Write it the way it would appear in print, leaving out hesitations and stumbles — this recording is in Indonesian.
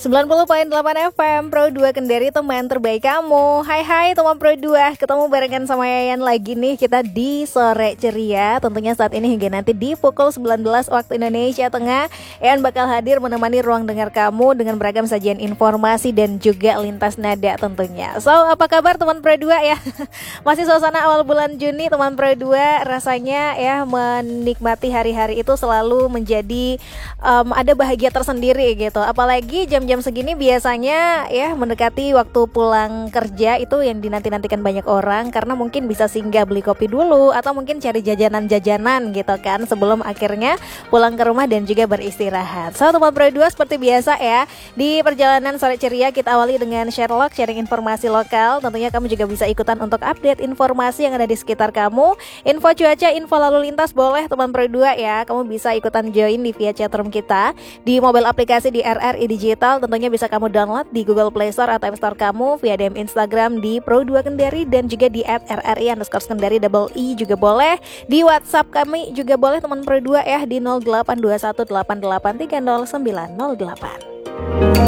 90,8 FM Pro 2 Kendari, teman terbaik kamu. Hai teman Pro 2, ketemu barengan sama Yayan lagi nih. Kita di sore ceria, tentunya saat ini hingga nanti di pukul 19 waktu Indonesia Tengah. Yayan bakal hadir menemani ruang dengar kamu dengan beragam sajian informasi dan juga lintas nada tentunya. So, apa kabar teman Pro 2 ya? Masih suasana awal bulan Juni teman Pro 2, rasanya ya menikmati hari-hari itu selalu menjadi ada bahagia tersendiri gitu. Apalagi jam-jam segini biasanya ya mendekati waktu pulang kerja itu yang dinanti-nantikan banyak orang, karena mungkin bisa singgah beli kopi dulu atau mungkin cari jajanan-jajanan gitu kan sebelum akhirnya pulang ke rumah dan juga beristirahat. So teman Pro 2, seperti biasa ya, di perjalanan sore ceria kita awali dengan Sherlock, sharing informasi lokal. Tentunya kamu juga bisa ikutan untuk update informasi yang ada di sekitar kamu. Info cuaca, info lalu lintas boleh teman Pro 2 ya. Kamu bisa ikutan join di via chatroom kita di mobile aplikasi di RRI Digital. Tentunya bisa kamu download di Google Play Store atau App Store kamu, via DM Instagram di Pro 2 Kendari dan juga di @RRI_Kendari _i juga boleh. Di WhatsApp kami juga boleh teman Pro 2 ya di 082188300908.